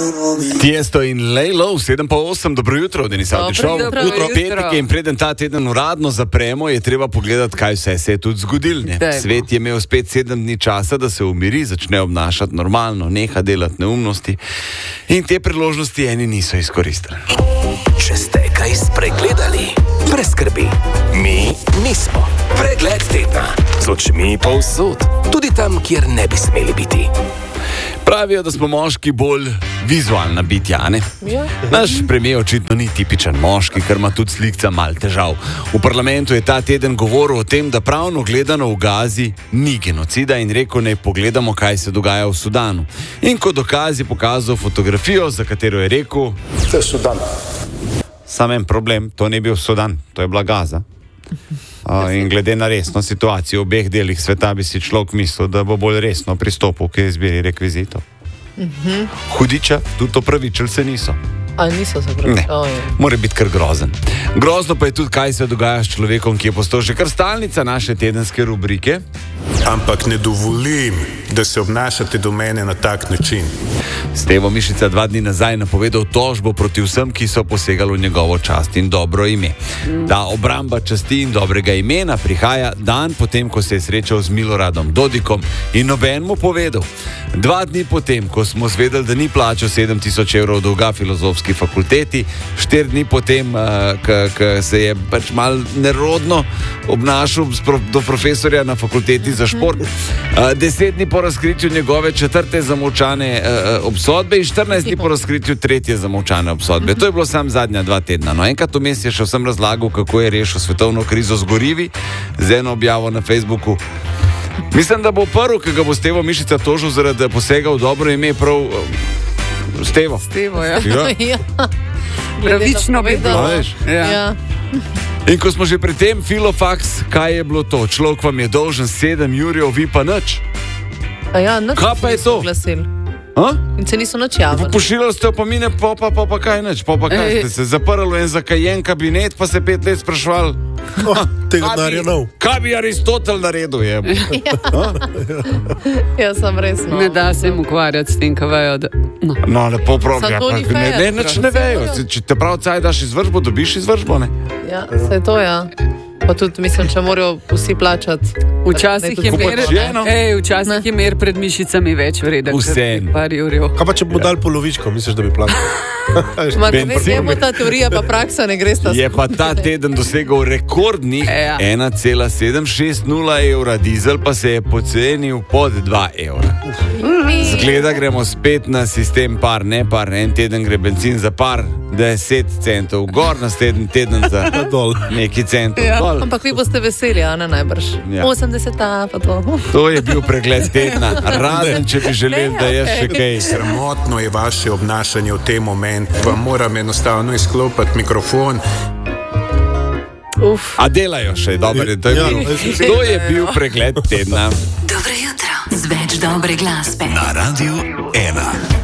Tiesto in Lejlo, 7:08, dobro jutro, Denis Avdišov. Jutro. Petnik in preden ta teden uradno zapremo, je treba pogledati, kaj vse se je tudi zgodilo. Svet je imel spet 7 dni časa, da se umiri, začne obnašati normalno, neha delati neumnosti in te priložnosti eni niso izkoristili. Če ste kaj spregledali, brez skrbi, mi nismo. Pregled tedna z očmi povsod, tudi tam, kjer ne bi smeli biti. Pravijo, da smo moški bolj vizualna bitja, ne? Ja. Naš premijer očitno ni tipičen moški, ker ima tudi slikca mal težav. V parlamentu je ta teden govoril o tem, da pravno gledano v Gazi ni genocida in rekel, naj pogledamo, kaj se dogaja v Sudanu. In kot dokaz je pokazal fotografijo, za katero je rekel: To je Sudan. Sam en problem, to ni bil Sudan, to je bila Gaza. In glede na resno situacijo v obeh delih sveta bi si človek mislil, da bo bolj resno pristopil k izbiri rekvizitov. Hudiča, tudi opravičili se niso. A niso se pravi? Ne, mora biti kar grozen. Grozno pa je tudi, kaj se dogaja s človekom, ki je postal že kar stalnica naše tedenske rubrike. Ampak ne dovolim, da se obnašate do mene na tak način. Stevo Mišica 2 dni nazaj napovedal tožbo proti vsem, ki so posegali v njegovo čast in dobro ime. Ta obramba časti in dobrega imena prihaja dan potem, ko se je srečal z Miloradom Dodikom in noben mu povedal. 2 dni potem, ko smo zvedeli, da ni plačal 7.000 evrov dolga filozofski fakulteti, 4 dni potem, ko se je pač mal nerodno obnašal do profesorja na fakulteti za šport, 10 dni po razkritju njegove 4. zamolčane obsodbe in 14 dni po razkritju 3. zamolčane obsodbe. To je bilo sam zadnja 2 tedna. No, enkrat vmes je še vsem razlagal, kako je rešil svetovno krizo z gorivi, z eno objavo na Facebooku. Mislim, da bo prvi, ki ga bo Stevo Mišica tožil zaradi posega v dobro ime, prav Stevo. Stevo, ja. Ja. Pravično bi bilo. Ja. In ko smo že pri tem, Filofax, kaj je bilo to? Človek vam je dolžen 7 jurjev, vi pa nič. Ja, kaj pa je to? In se niso nič javili. Pošiljali ste opomine, pa kaj nič, pa kaj ste se zaprli v en zakajen kabinet, pa se 5 let sprašvali. Tega denarja nov. Kaj bi Aristotel naredil, je? Ja, sem resno. Ne da se jim ukvarjati s tem, kaj vejo. No, lepo pravi. Samo to ni fair. Nič ne vejo. Če te prav caj daš izvršbo, dobiš izvršbo, ne? Ja, se to, ja. Pa tudi mislim, če morajo vsi plačati. Včasih je mer pred mišicami več vreden. Vsem. Kaj pa če bo dal polovičko, misliš, da bi plačal? Ne vemo, ta teorija pa praksa ne gre sta. Je pa ta teden dosegal rekordnih 1,760 evra, dizel pa se je pocenil pod 2 evra. Zgleda, gremo spet na sistem par, ne par, en teden gre benzin za par, 10 centov, gor naslednji teden za neki centov. Ampak vi boste veseli, a ne najbrž. 80, pa to. To je bil pregled tedna, razen če bi želeli, da je še kaj. Sramotno je vaše obnašanje v tem momentu. Vam moram enostavno izklopiti mikrofon. A delajo še, dobro, to je bil pregled tedna. Dobro jutro, z več dobre glasbe. Na Radiu 1.